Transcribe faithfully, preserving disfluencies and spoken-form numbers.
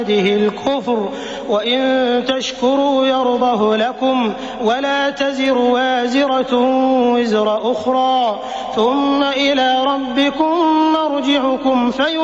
الكفر وإن تشكروا يرضه لكم ولا تزر وازرة وزر أخرى ثم إلى ربكم مرجعكم في